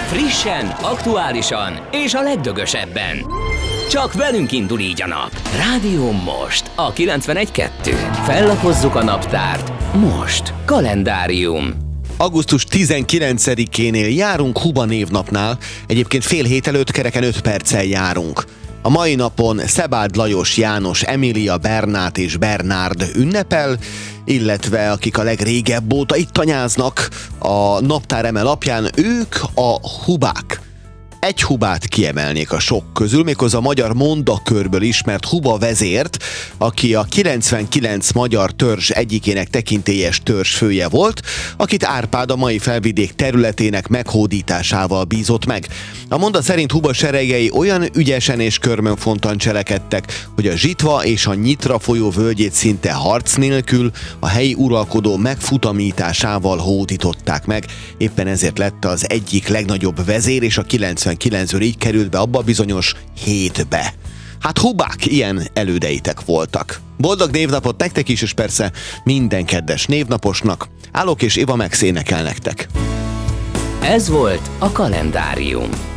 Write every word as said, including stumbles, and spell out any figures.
Frissen, aktuálisan és a legdögösebben. Csak velünk indul így a nap. Rádió Most, a kilencvenegy kettő. Fellapozzuk a naptárt. Most. Kalendárium. augusztus tizenkilencedikénél járunk Huba névnapnál, egyébként fél hét előtt kereken öt perccel járunk. A mai napon Szebád Lajos, János, Emília, Bernát és Bernárd ünnepel, illetve akik a legrégebb óta itt tanyáznak a naptár eme lapján, ők a hubák. Egy hubát kiemelnék a sok közül, méghozzá a magyar mondakörből ismert Huba vezért, aki a kilencvenkilenc magyar törzs egyikének tekintélyes törzsfője volt, akit Árpád a mai Felvidék területének meghódításával bízott meg. A monda szerint Huba seregei olyan ügyesen és körmönfontan cselekedtek, hogy a Zsitva és a Nyitra folyó völgyét szinte harc nélkül a helyi uralkodó megfutamításával hódították meg. Éppen ezért lett az egyik legnagyobb vezér, és a kilencvenkilencből így került be abba a bizonyos hétbe. Hát hubák, ilyen elődeitek voltak. Boldog névnapot nektek is, és persze minden kedves névnaposnak. Állok és Éva Max énekel nektek. Ez volt a Kalendárium.